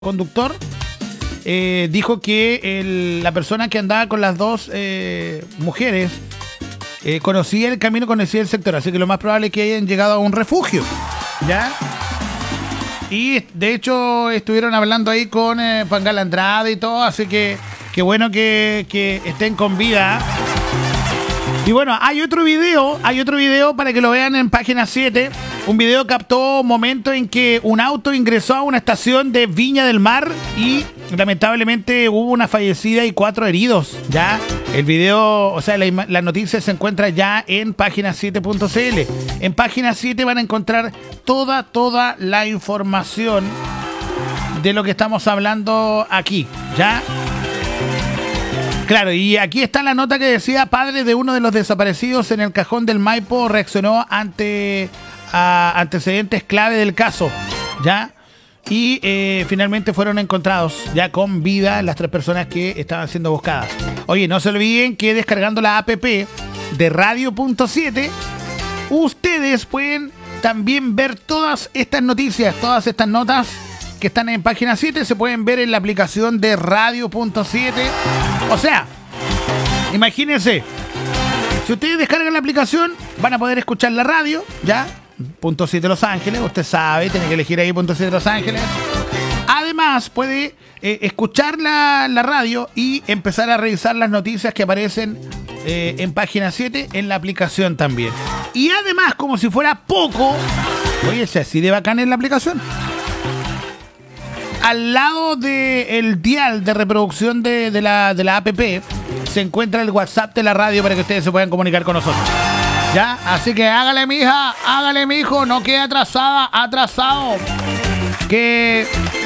conductor dijo que la persona que andaba con las dos mujeres conocía el camino, conocía el sector, así que lo más probable es que hayan llegado a un refugio, ¿ya? Y de hecho estuvieron hablando ahí con Pangal Andrade y todo, así que qué bueno que estén con vida. Y bueno, hay otro video para que lo vean en página 7. Un video captó momentos en que un auto ingresó a una estación de Viña del Mar y lamentablemente hubo una fallecida y 4 heridos. Ya, el video, o sea, la noticia se encuentra ya en página7.cl. En página 7 van a encontrar toda la información de lo que estamos hablando aquí, ¿ya? Claro, y aquí está la nota que decía: padre de uno de los desaparecidos en el cajón del Maipo reaccionó ante antecedentes clave del caso, ¿ya? Y finalmente fueron encontrados ya con vida las 3 personas que estaban siendo buscadas. Oye, no se olviden que descargando la app de Radio.7 ustedes pueden también ver todas estas noticias, todas estas notas que están en página 7, se pueden ver en la aplicación de Radio.7. O sea, imagínense, si ustedes descargan la aplicación, van a poder escuchar la radio, ¿ya? Punto 7 Los Ángeles, usted sabe, tiene que elegir ahí Punto 7 Los Ángeles. Además, puede escuchar la radio y empezar a revisar las noticias que aparecen en página 7 en la aplicación también. Y además, como si fuera poco, oye, es así de bacán en la aplicación. Al lado del dial de reproducción de la app se encuentra el WhatsApp de la radio para que ustedes se puedan comunicar con nosotros, ¿ya? Así que hágale, mija, hágale, mijo, no quede atrasado. Que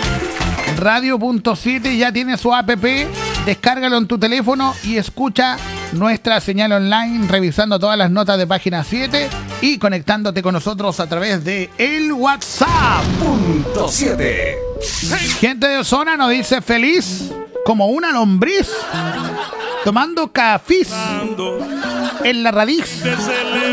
Radio.7 ya tiene su app, descárgalo en tu teléfono y escucha nuestra señal online, revisando todas las notas de página 7 y conectándote con nosotros a través de el WhatsApp. Punto 7. Gente de Osona nos dice: feliz como una lombriz tomando cafís en la Radix.